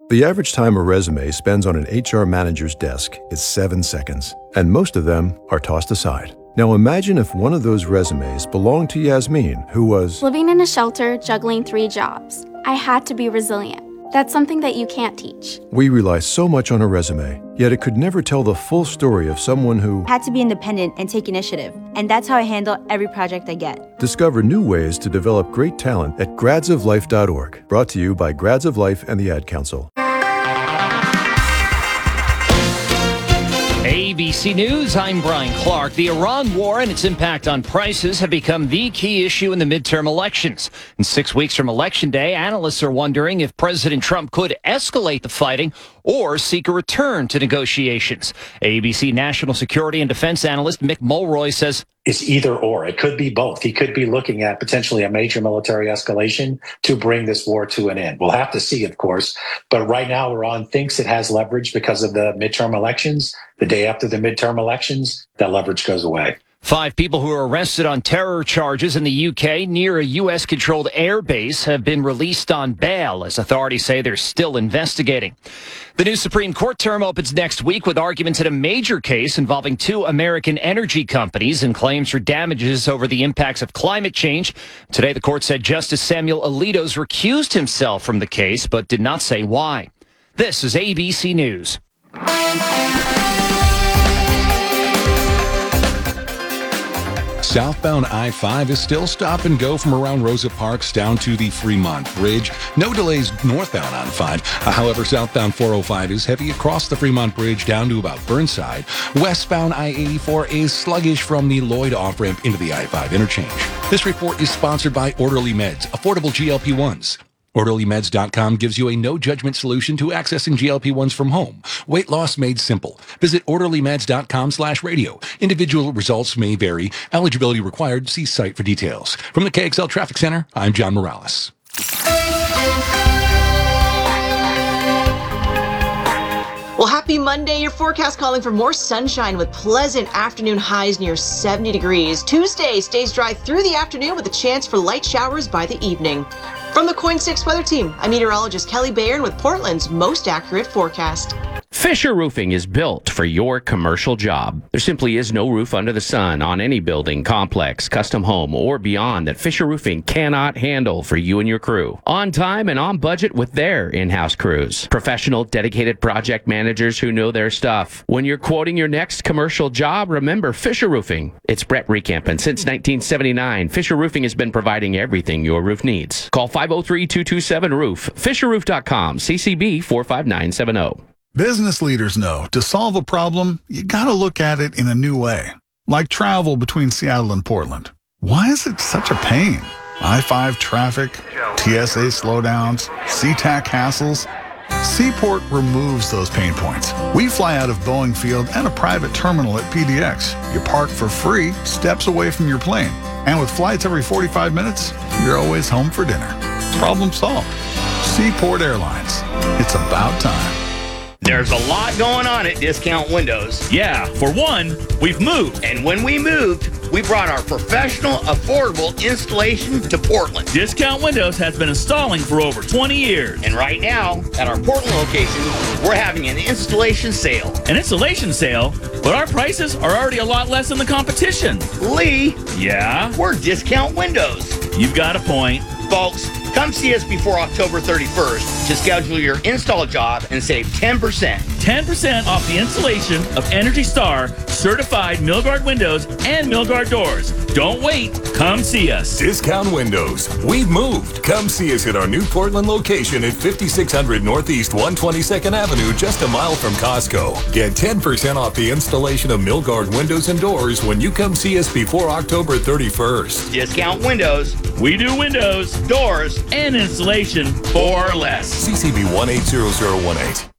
The average time a resume spends on an HR manager's desk is 7 seconds, and most of them are tossed aside. Now imagine if one of those resumes belonged to Yasmin, who was living in a shelter, juggling 3 jobs. I had to be resilient. That's something that you can't teach. We rely so much on a resume, yet it could never tell the full story of someone who had to be independent and take initiative. And that's how I handle every project I get. Discover new ways to develop great talent at gradsoflife.org. Brought to you by Grads of Life and the Ad Council. ABC News, I'm Brian Clark. The Iran war and its impact on prices have become the key issue in the midterm elections. In 6 weeks from Election Day, analysts are wondering if President Trump could escalate the fighting or seek a return to negotiations. ABC national security and defense analyst Mick Mulroy says it's either or. It could be both. He could be looking at potentially a major military escalation to bring this war to an end. We'll have to see, of course. But right now, Iran thinks it has leverage because of the midterm elections. The day after the midterm elections, that leverage goes away. 5 people who were arrested on terror charges in the UK near a U.S.-controlled airbase have been released on bail, as authorities say they're still investigating. The new Supreme Court term opens next week with arguments in a major case involving 2 American energy companies and claims for damages over the impacts of climate change. Today, the court said Justice Samuel Alito's recused himself from the case, but did not say why. This is ABC News. Southbound I-5 is still stop and go from around Rosa Parks down to the Fremont Bridge. No delays northbound on 5. However, southbound 405 is heavy across the Fremont Bridge down to about Burnside. Westbound I-84 is sluggish from the Lloyd off-ramp into the I-5 interchange. This report is sponsored by Orderly Meds, affordable GLP-1s. OrderlyMeds.com gives you a no-judgment solution to accessing GLP-1s from home. Weight loss made simple. Visit OrderlyMeds.com/radio. Individual results may vary. Eligibility required. See site for details. From the KXL Traffic Center, I'm John Morales. Well, happy Monday. Your forecast calling for more sunshine with pleasant afternoon highs near 70 degrees. Tuesday stays dry through the afternoon with a chance for light showers by the evening. From the Coin 6 Weather Team, I'm meteorologist Kelly Bayern with Portland's most accurate forecast. Fisher Roofing is built for your commercial job. There simply is no roof under the sun on any building, complex, custom home, or beyond that Fisher Roofing cannot handle for you and your crew. On time and on budget with their in-house crews. Professional, dedicated project managers who know their stuff. When you're quoting your next commercial job, remember Fisher Roofing. It's Brett Recamp, and since 1979, Fisher Roofing has been providing everything your roof needs. Call 503-227-ROOF, fisherroof.com, CCB 45970. Business leaders know to solve a problem, you gotta look at it in a new way. Like travel between Seattle and Portland. Why is it such a pain? I-5 traffic, TSA slowdowns, SeaTac hassles. Seaport removes those pain points. We fly out of Boeing Field and a private terminal at PDX. You park for free, steps away from your plane. And with flights every 45 minutes, you're always home for dinner. Problem solved. Seaport Airlines. It's about time. There's a lot going on at Discount Windows. Yeah, for one, we've moved. And when we moved, we brought our professional, affordable installation to Portland. Discount Windows has been installing for over 20 years. And right now, at our Portland location, we're having an installation sale. An installation sale? But our prices are already a lot less than the competition. Lee? Yeah? We're Discount Windows. You've got a point. Folks, come see us before October 31st to schedule your install job and save 10%. 10% off the installation of Energy Star certified Milgard windows and Milgard doors. Don't wait. Come see us. Discount Windows. We've moved. Come see us at our new Portland location at 5600 Northeast 122nd Avenue, just a mile from Costco. Get 10% off the installation of Milgard windows and doors when you come see us before October 31st. Discount Windows. We do windows, doors, and installation for less. CCB 180018.